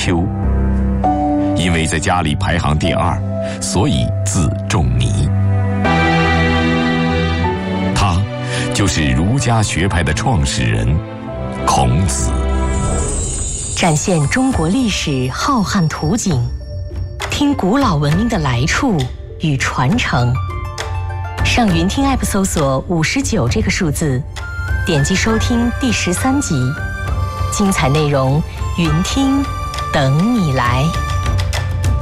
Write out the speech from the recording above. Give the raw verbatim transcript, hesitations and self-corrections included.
丘。因为在家里排行第二，所以字仲尼。他就是儒家学派的创始人孔子。 展现中国历史浩瀚图景，听古老文明的来处与传承。上云听 App 搜索五十九这个数字，点击收听第十三集，精彩内容云听等你来。